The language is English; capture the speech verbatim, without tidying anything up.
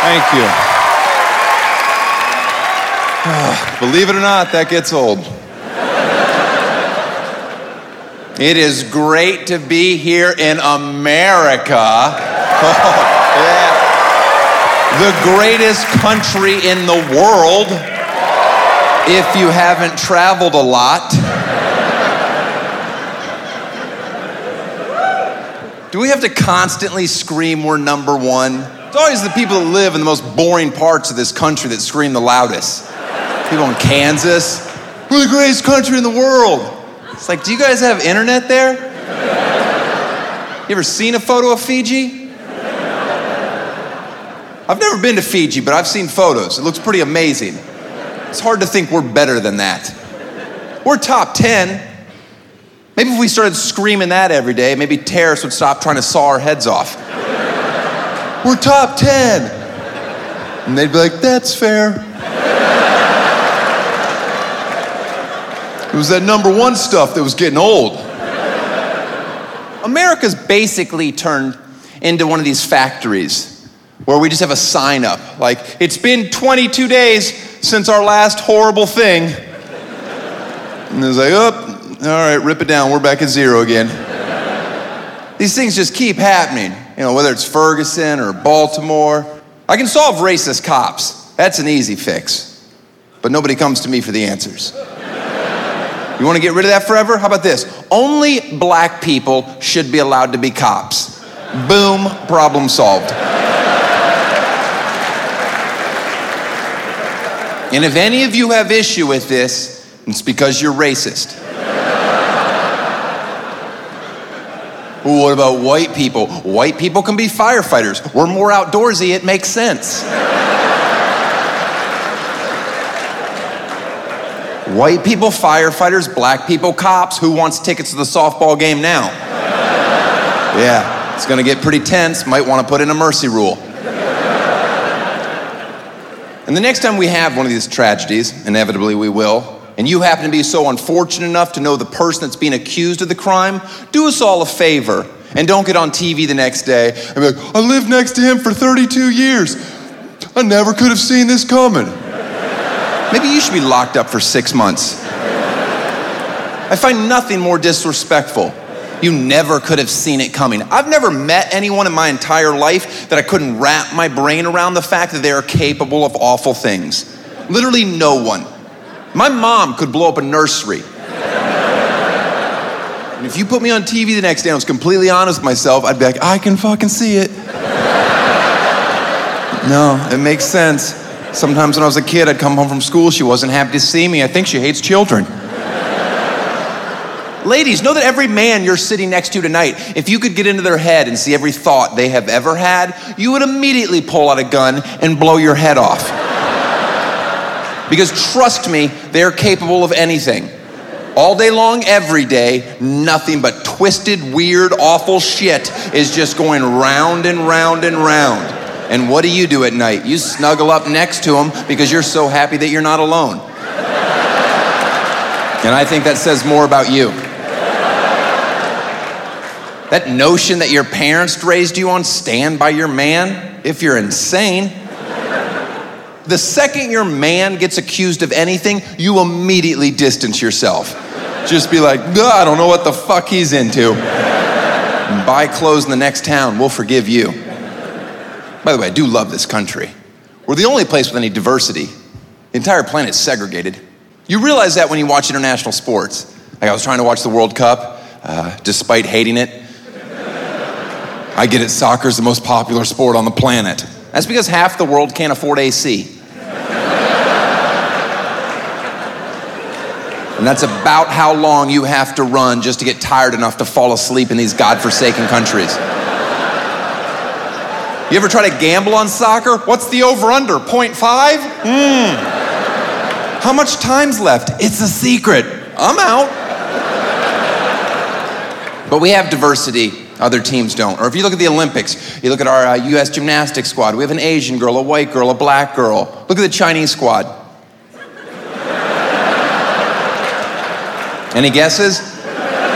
Thank you. Oh, believe it or not, that gets old. It is great to be here in America. Oh, yeah. The greatest country in the world, if you haven't traveled a lot. Do we have to constantly scream we're number one? It's always the people that live in the most boring parts of this country that scream the loudest. People in Kansas, we're the greatest country in the world. It's like, do you guys have internet there? You ever seen a photo of Fiji? I've never been to Fiji, but I've seen photos. It looks pretty amazing. It's hard to think we're better than that. We're top ten. Maybe if we started screaming that every day, maybe terrorists would stop trying to saw our heads off. We're top ten. And they'd be like, that's fair. It was that number one stuff that was getting old. America's basically turned into one of these factories where we just have a sign up, like, it's been twenty-two days since our last horrible thing. And it's like, oh, all right, rip it down, we're back at zero again. These things just keep happening, you know, whether it's Ferguson or Baltimore. I can solve racist cops. That's an easy fix. But nobody comes to me for the answers. You want to get rid of that forever? How about this? Only black people should be allowed to be cops. Boom, problem solved. And if any of you have issue with this, it's because you're racist. Well, what about white people? White people can be firefighters. We're more outdoorsy, it makes sense. White people, firefighters, black people, cops. Who wants tickets to the softball game now? Yeah, it's gonna get pretty tense. Might wanna put in a mercy rule. And the next time we have one of these tragedies, inevitably we will, and you happen to be so unfortunate enough to know the person that's being accused of the crime, do us all a favor and don't get on T V the next day and be like, I lived next to him for thirty-two years. I never could have seen this coming. Maybe you should be locked up for six months. I find nothing more disrespectful. You never could have seen it coming. I've never met anyone in my entire life that I couldn't wrap my brain around the fact that they are capable of awful things. Literally no one. My mom could blow up a nursery. And if you put me on T V the next day and I was completely honest with myself, I'd be like, I can fucking see it. No, it makes sense. Sometimes when I was a kid, I'd come home from school, she wasn't happy to see me. I think she hates children. Ladies, know that every man you're sitting next to tonight, if you could get into their head and see every thought they have ever had, you would immediately pull out a gun and blow your head off. Because trust me, they're capable of anything. All day long, every day, nothing but twisted, weird, awful shit is just going round and round and round. And what do you do at night? You snuggle up next to them because you're so happy that you're not alone. And I think that says more about you. That notion that your parents raised you on, stand by your man, if you're insane. The second your man gets accused of anything, you immediately distance yourself. Just be like, I don't know what the fuck he's into. And buy clothes in the next town, we'll forgive you. By the way, I do love this country. We're the only place with any diversity. The entire planet's segregated. You realize that when you watch international sports. Like I was trying to watch the World Cup, uh, despite hating it. I get it, soccer's the most popular sport on the planet. That's because half the world can't afford A C. And that's about how long you have to run just to get tired enough to fall asleep in these godforsaken countries. You ever try to gamble on soccer? What's the over-under, point five? Hmm. How much time's left? It's a secret. I'm out. But we have diversity, other teams don't. Or if you look at the Olympics, you look at our uh, U S gymnastics squad, we have an Asian girl, a white girl, a black girl. Look at the Chinese squad. Any guesses?